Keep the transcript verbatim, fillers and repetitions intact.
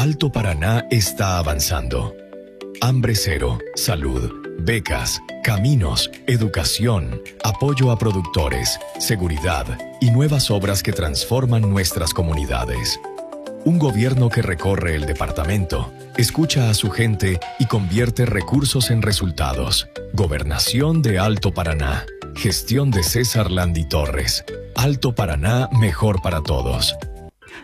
Alto Paraná está avanzando. Hambre cero, salud, becas, caminos, educación, apoyo a productores, seguridad y nuevas obras que transforman nuestras comunidades. Un gobierno que recorre el departamento, escucha a su gente y convierte recursos en resultados. Gobernación de Alto Paraná. Gestión de César Landi Torres. Alto Paraná, mejor para todos.